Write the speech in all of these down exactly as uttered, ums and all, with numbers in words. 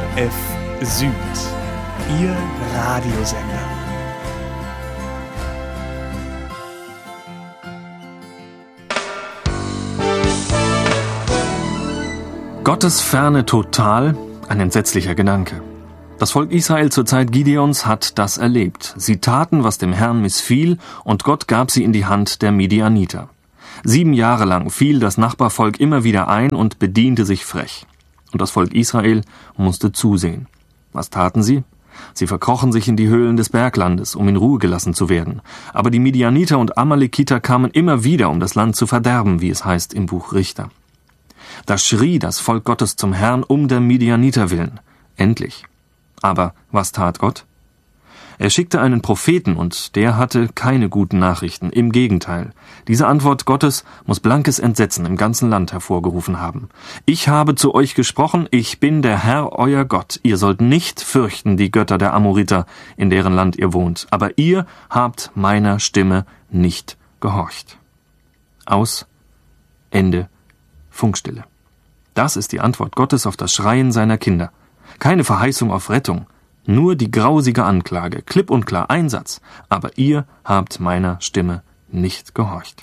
E F Süd, Ihr Radiosender. Gottes Ferne total, ein entsetzlicher Gedanke. Das Volk Israel zur Zeit Gideons hat das erlebt. Sie taten, was dem Herrn missfiel, und Gott gab sie in die Hand der Midianiter. Sieben Jahre lang fiel das Nachbarvolk immer wieder ein und bediente sich frech. Und das Volk Israel musste zusehen. Was taten sie? Sie verkrochen sich in die Höhlen des Berglandes, um in Ruhe gelassen zu werden. Aber die Midianiter und Amalekiter kamen immer wieder, um das Land zu verderben, wie es heißt im Buch Richter. Da schrie das Volk Gottes zum Herrn um der Midianiter willen. Endlich. Aber was tat Gott? Er schickte einen Propheten, und der hatte keine guten Nachrichten. Im Gegenteil. Diese Antwort Gottes muss blankes Entsetzen im ganzen Land hervorgerufen haben. Ich habe zu euch gesprochen, ich bin der Herr, euer Gott. Ihr sollt nicht fürchten die Götter der Amoriter, in deren Land ihr wohnt. Aber ihr habt meiner Stimme nicht gehorcht. Aus. Ende. Funkstille. Das ist die Antwort Gottes auf das Schreien seiner Kinder. Keine Verheißung auf Rettung, nur die grausige Anklage, klipp und klar ein Satz. Aber ihr habt meiner Stimme nicht gehorcht.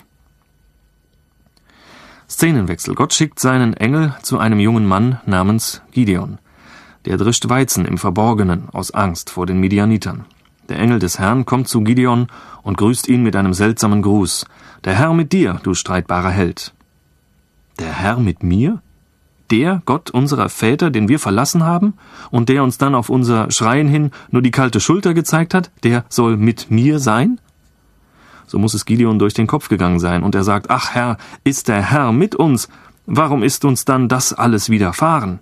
Szenenwechsel. Gott schickt seinen Engel zu einem jungen Mann namens Gideon. Der drischt Weizen im Verborgenen aus Angst vor den Midianitern. Der Engel des Herrn kommt zu Gideon und grüßt ihn mit einem seltsamen Gruß. Der Herr mit dir, du streitbarer Held. Der Herr mit mir? Der Gott unserer Väter, den wir verlassen haben und der uns dann auf unser Schreien hin nur die kalte Schulter gezeigt hat, der soll mit mir sein? So muss es Gideon durch den Kopf gegangen sein, und er sagt, ach Herr, ist der Herr mit uns? Warum ist uns dann das alles widerfahren?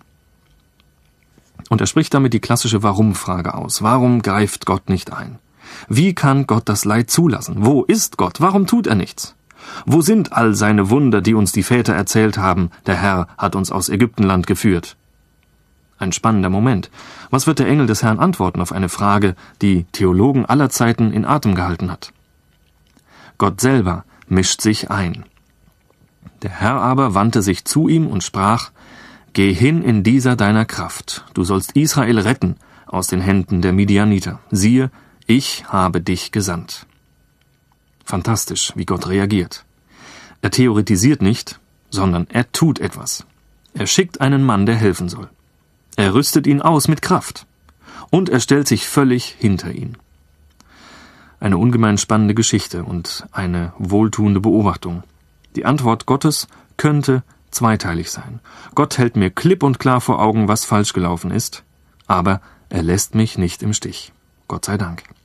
Und er spricht damit die klassische Warum-Frage aus. Warum greift Gott nicht ein? Wie kann Gott das Leid zulassen? Wo ist Gott? Warum tut er nichts? Wo sind all seine Wunder, die uns die Väter erzählt haben? Der Herr hat uns aus Ägyptenland geführt. Ein spannender Moment. Was wird der Engel des Herrn antworten auf eine Frage, die Theologen aller Zeiten in Atem gehalten hat? Gott selber mischt sich ein. Der Herr aber wandte sich zu ihm und sprach, Geh hin in dieser deiner Kraft. Du sollst Israel retten aus den Händen der Midianiter. Siehe, ich habe dich gesandt. Fantastisch, wie Gott reagiert. Er theoretisiert nicht, sondern er tut etwas. Er schickt einen Mann, der helfen soll. Er rüstet ihn aus mit Kraft. Und er stellt sich völlig hinter ihn. Eine ungemein spannende Geschichte und eine wohltuende Beobachtung. Die Antwort Gottes könnte zweiteilig sein. Gott hält mir klipp und klar vor Augen, was falsch gelaufen ist, aber er lässt mich nicht im Stich. Gott sei Dank.